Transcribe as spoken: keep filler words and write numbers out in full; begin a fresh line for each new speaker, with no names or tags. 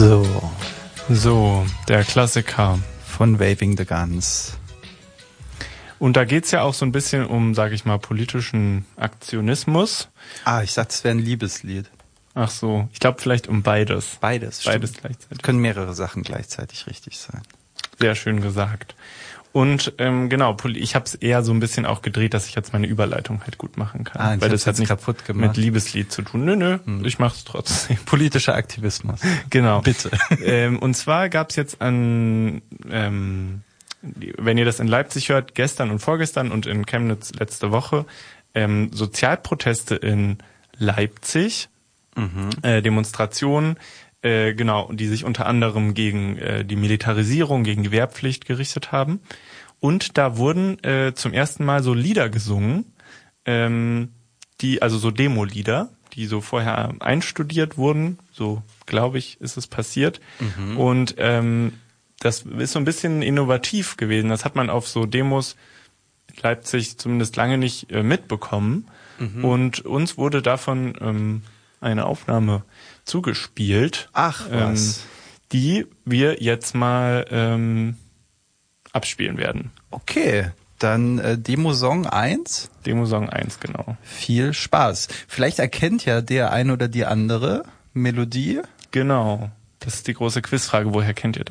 So,
So, der Klassiker.
von Waving the Guns.
Und da geht's ja auch so ein bisschen um, sag ich mal, politischen Aktionismus.
Ah, ich sagte, es wäre ein Liebeslied.
Ach so, ich glaube vielleicht um beides.
Beides,
Beides
stimmt.
gleichzeitig.
Können mehrere Sachen gleichzeitig richtig sein.
Sehr schön gesagt. Und ähm, genau, poli- ich habe es eher so ein bisschen auch gedreht, dass ich jetzt meine Überleitung halt gut machen kann.
Ah, ich
weil
hab's
das hat
jetzt
nicht
kaputt gemacht.
mit Liebeslied zu tun. Nö, nö,
Hm.
ich mach's trotzdem.
Politischer Aktivismus.
Genau.
Bitte.
Ähm, und zwar gab's jetzt an, ähm, die- wenn ihr das in Leipzig hört, gestern und vorgestern und in Chemnitz letzte Woche, ähm, Sozialproteste in Leipzig,
Mhm.
äh, Demonstrationen, äh, genau, die sich unter anderem gegen äh, die Militarisierung, gegen die Wehrpflicht gerichtet haben. Und da wurden äh, zum ersten Mal so Lieder gesungen, ähm, die, also so Demo-Lieder, die so vorher einstudiert wurden, so glaube ich, ist es passiert.
Mhm.
Und ähm, das ist so ein bisschen innovativ gewesen. Das hat man auf so Demos in Leipzig zumindest lange nicht äh, mitbekommen.
Mhm.
Und uns wurde davon ähm, eine Aufnahme zugespielt,
Ach
ähm,
was.
die wir jetzt mal ähm, abspielen werden.
Okay, dann äh, Demo-Song eins.
Demo-Song eins, genau.
Viel Spaß. Vielleicht erkennt ja der ein oder die andere Melodie.
Genau. Das ist die große Quizfrage. Woher kennt ihr das?